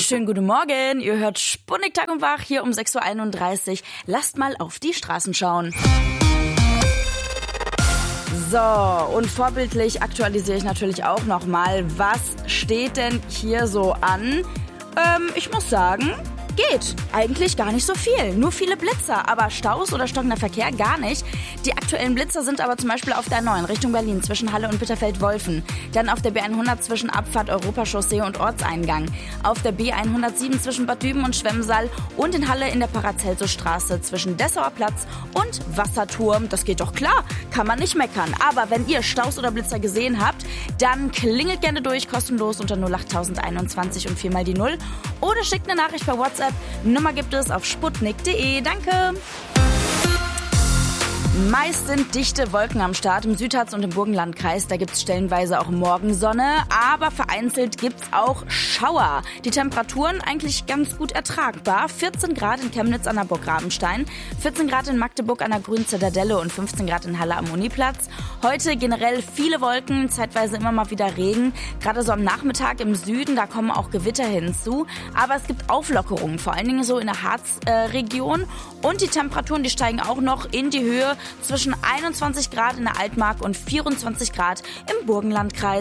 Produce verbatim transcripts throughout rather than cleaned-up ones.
Schönen guten Morgen, ihr hört Sputnik Tag und Wach hier um sechs Uhr einunddreißig. Lasst mal auf die Straßen schauen. So, und vorbildlich aktualisiere ich natürlich auch nochmal, was steht denn hier so an? Ähm, ich muss sagen, geht. Eigentlich gar nicht so viel. Nur viele Blitzer, aber Staus oder stockender Verkehr gar nicht. Die aktuellen Blitzer sind aber zum Beispiel auf der neun Richtung Berlin zwischen Halle und Bitterfeld-Wolfen. Dann auf der B hundert zwischen Abfahrt Europachaussee und Ortseingang. Auf der B hundertsieben zwischen Bad Düben und Schwemmsaal und in Halle in der Paracelsus-Straße zwischen Dessauer Platz und Wasserturm. Das geht doch klar, kann man nicht meckern. Aber wenn ihr Staus oder Blitzer gesehen habt, dann klingelt gerne durch, kostenlos unter null acht einundzwanzig und viermal die null oder schickt eine Nachricht per WhatsApp. Nummer gibt es auf sputnik punkt de. Danke! Meist sind dichte Wolken am Start im Südharz und im Burgenlandkreis. Da gibt's stellenweise auch Morgensonne, aber vereinzelt gibt's auch Schauer. Die Temperaturen eigentlich ganz gut ertragbar. vierzehn Grad in Chemnitz an der Burg Rabenstein, vierzehn Grad in Magdeburg an der Grünen Zitadelle und fünfzehn Grad in Halle am Uniplatz. Heute generell viele Wolken, zeitweise immer mal wieder Regen. Gerade so am Nachmittag im Süden, da kommen auch Gewitter hinzu. Aber es gibt Auflockerungen, vor allen Dingen so in der Harzregion. Äh, und die Temperaturen, die steigen auch noch in die Höhe zwischen einundzwanzig Grad in der Altmark und vierundzwanzig Grad im Burgenlandkreis.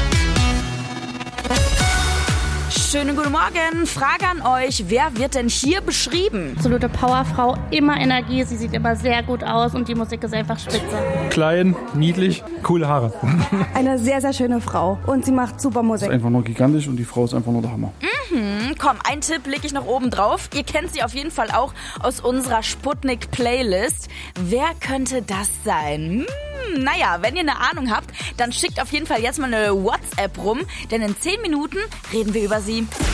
Schönen guten Morgen. Frage an euch, wer wird denn hier beschrieben? Absolute Powerfrau, immer Energie, sie sieht immer sehr gut aus und die Musik ist einfach spitze. Klein, niedlich, coole Haare. Eine sehr, sehr schöne Frau und sie macht super Musik. Ist einfach nur gigantisch und die Frau ist einfach nur der Hammer. Mhm, komm, einen Tipp lege ich noch oben drauf. Ihr kennt sie auf jeden Fall auch aus unserer Sputnik-Playlist. Wer könnte das sein? Hm, naja, wenn ihr eine Ahnung habt, dann schickt auf jeden Fall jetzt mal eine WhatsApp rum, denn in zehn Minuten reden wir über sie.